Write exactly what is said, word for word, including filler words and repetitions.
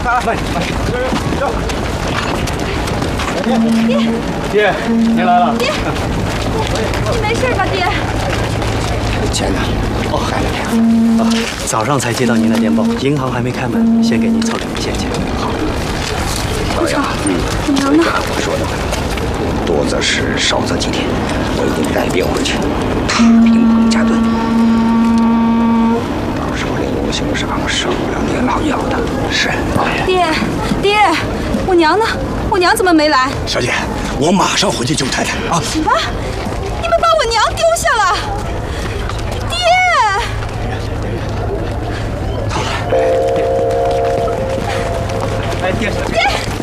慢慢， 爹， 爹，您来了。 爹，你没事吧，爹？ 钱呢？哦，还没啊，早上才接到您的电报，银行还没开门，先给您凑两笔现金。好。 老杨，嗯， 我娘呢？ 按我说的，多则十，少则几天，我一定带兵回去，踏平彭家墩。到时候令我行赏，受不了你老要的。是。 爹，爹，我娘呢？我娘怎么没来？ 小姐，我马上回去救太太啊！ 什么？你们把我娘丢下了？爹！ 哎，爹， 爹！